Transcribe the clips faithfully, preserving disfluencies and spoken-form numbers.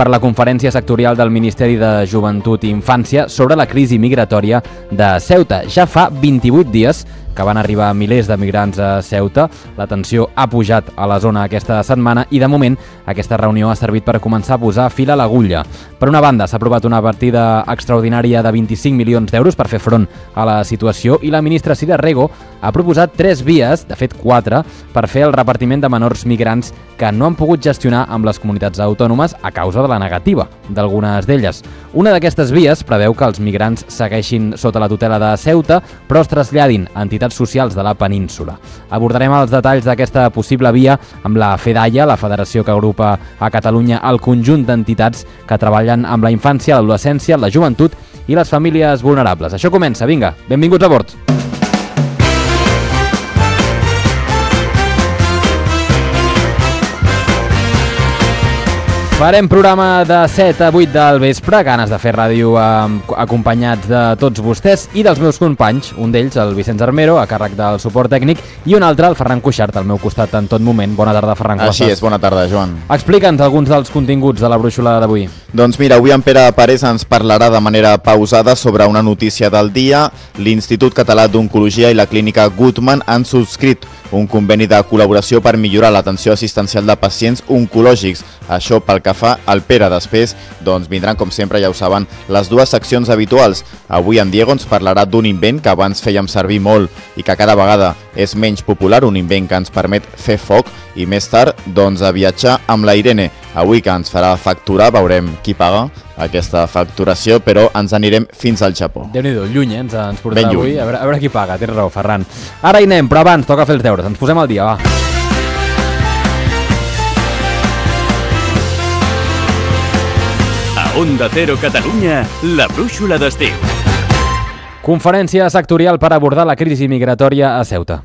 per la conferència sectorial del Ministeri de Joventut i Infància sobre la crisi migratòria de Ceuta. Ja fa vint-i-vuit dies que van arribar milers de migrants a Ceuta. La tensió ha pujat a la zona aquesta setmana i, de moment, aquesta reunió ha servit per començar a posar fil a l'agulla. Per una banda, s'ha aprovat una partida extraordinària de vint-i-cinc milions d'euros per fer front a la situació i la ministra Sira Rego ha proposat tres vies, de fet quatre, per fer el repartiment de menors migrants que no han pogut gestionar amb les comunitats autònomes a causa de la negativa d'algunes d'elles. Una d'aquestes vies preveu que els migrants segueixin sota la tutela de Ceuta, però es traslladin a entitats socials de la península. Abordarem els detalls d'aquesta possible via amb la FEDAIA, la federació que agrupa a Catalunya el conjunt d'entitats que treballen amb la infància, l'adolescència, la joventut i les famílies vulnerables. Això comença, vinga, benvinguts a bord! Farem programa de set a vuit del vespre, ganes de fer ràdio eh, acompanyats de tots vostès i dels meus companys, un d'ells, el Vicenç Armero, a càrrec del suport tècnic, i un altre, el Ferran Cuixart, al meu costat en tot moment. Bona tarda, Ferran. Així és, bona tarda, Joan. Explica'ns alguns dels continguts de la brúixola d'avui. Doncs mira, avui en Pere Parés ens parlarà de manera pausada sobre una notícia del dia. L'Institut Català d'Oncologia i la clínica Guttmann han subscrit un conveni de col·laboració per millorar l'atenció assistencial de pacients oncològics. Això pel que fa al Pere. Després, doncs vindran, com sempre, ja ho saben, les dues seccions habituals. Avui en Diego ens parlarà d'un invent que abans fèiem servir molt i que cada vegada és menys popular, un invent que ens permet fer foc, i més tard, doncs, a viatjar amb la Irene. Avui que ens farà facturar, veurem qui paga aquesta facturació, però ens anirem fins al Japó. Déu-n'hi-do, lluny, eh? ens, ens portarà avui. A veure, a veure qui paga, tens raó, Ferran. Ara hi anem, però abans toca fer els deures. Ens posem al dia, va. A Onda Cero Catalunya, la brúixola d'estiu. Conferència sectorial per abordar la crisi migratòria a Ceuta.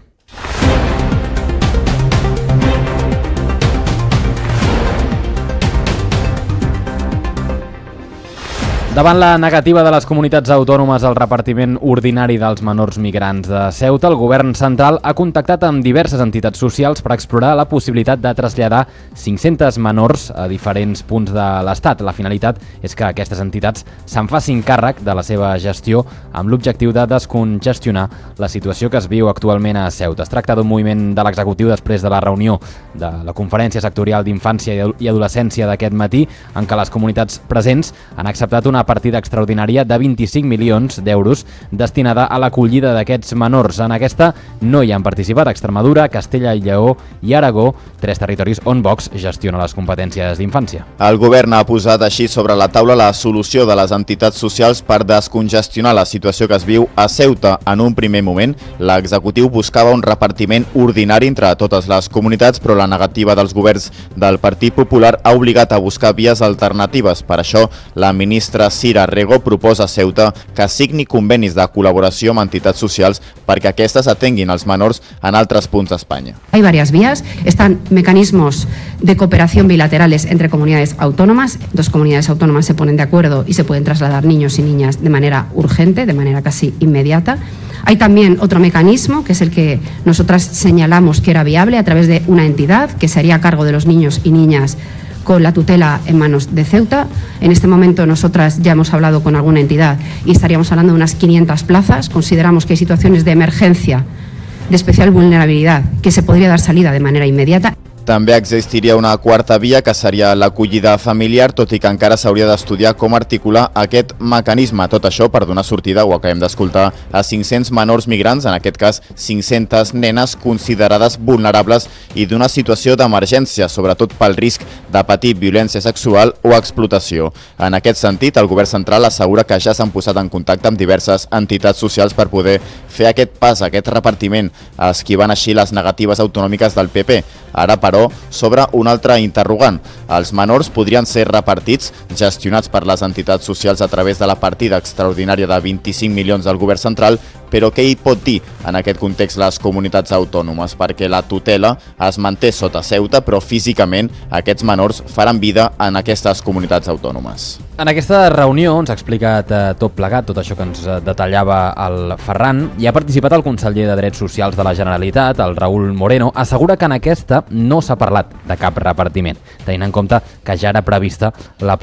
Davant la negativa de les comunitats autònomes al repartiment ordinari dels menors migrants de Ceuta, el govern central ha contactat amb diverses entitats socials per explorar la possibilitat de traslladar cinc-cents menors a diferents punts de l'Estat. La finalitat és que aquestes entitats se'n facin càrrec de la seva gestió amb l'objectiu de descongestionar la situació que es viu actualment a Ceuta. Es tracta d'un moviment de l'executiu després de la reunió de la Conferència Sectorial d'Infància i Adolescència d'aquest matí, en què les comunitats presents han acceptat una partida extraordinària de vint-i-cinc milions d'euros destinada a l'acollida d'aquests menors. En aquesta no hi han participat Extremadura, Castella i Lleó i Aragó, tres territoris on Vox gestiona les competències d'infància. El govern ha posat així sobre la taula la solució de les entitats socials per descongestionar la situació que es viu a Ceuta. En un primer moment, l'executiu buscava un repartiment ordinari entre totes les comunitats, però la negativa dels governs del Partit Popular ha obligat a buscar vies alternatives. Per això, la ministra Sira Rego proposa a Ceuta que signi convenis de col·laboració amb entitats socials perquè aquestes atenguin els menors en altres punts d'Espanya. Hay varias vías, están mecanismos de cooperación bilaterales entre comunidades autónomas. Dos comunidades autónomas se ponen de acuerdo y se pueden trasladar niños y niñas de manera urgente, de manera casi inmediata. Hay también otro mecanismo, que es el que nosotras señalamos que era viable a través de una entidad que se haría cargo de los niños y niñas con la tutela en manos de Ceuta. En este momento nosotras ya hemos hablado con alguna entidad y estaríamos hablando de unas quinientas plazas. Consideramos que hay situaciones de emergencia, de especial vulnerabilidad, que se podría dar salida de manera inmediata. També existiria una quarta via, que seria l'acollida familiar, tot i que encara s'hauria d'estudiar com articular aquest mecanisme. Tot això per donar sortida, ho acabem d'escoltar, a cinc-cents menors migrants, en aquest cas cinc-centes nenes considerades vulnerables i d'una situació d'emergència, sobretot pel risc de patir violència sexual o explotació. En aquest sentit, el govern central assegura que ja s'han posat en contacte amb diverses entitats socials per poder fer aquest pas, aquest repartiment, esquivant així les negatives autonòmiques del P P. Ara, però, s'obre un altre interrogant. Els menors podrien ser repartits, gestionats per les entitats socials a través de la partida extraordinària de vint-i-cinc milions del govern central, però què hi pot dir en aquest context les comunitats autònomes? Perquè la tutela es manté sota Ceuta, però físicament aquests menors faran vida en aquestes comunitats autònomes. En aquesta reunió ens ha explicat eh, tot plegat, tot això que ens detallava el Ferran, i ha participat el conseller de Drets Socials de la Generalitat, el Raúl Moreno. Assegura que en aquesta no s'ha parlat de cap repartiment, tenint en compte que ja era prevista la